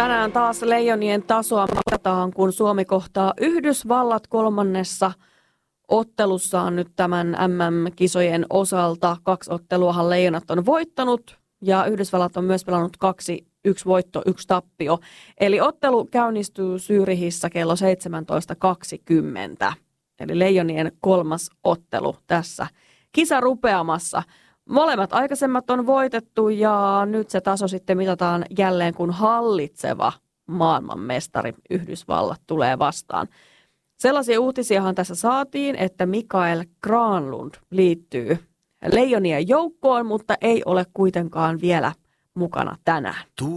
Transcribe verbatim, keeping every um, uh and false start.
Tänään taas Leijonien tasoa mitataan, kun Suomi kohtaa Yhdysvallat kolmannessa ottelussaan nyt tämän M M-kisojen osalta. Kaksi otteluahan Leijonat on voittanut ja Yhdysvallat on myös pelannut kaksi, yksi voitto, yksi tappio. Eli ottelu käynnistyy Zyrihissä kello seitsemäntoista kaksikymmentä. Eli Leijonien kolmas ottelu tässä kisarupeamassa. Molemmat aikaisemmat on voitettu ja nyt se taso sitten mitataan jälleen, kun hallitseva maailmanmestari Yhdysvallat tulee vastaan. Sellaisia uutisiahan tässä saatiin, että Mikael Granlund liittyy Leijonien joukkoon, mutta ei ole kuitenkaan vielä mukana tänään.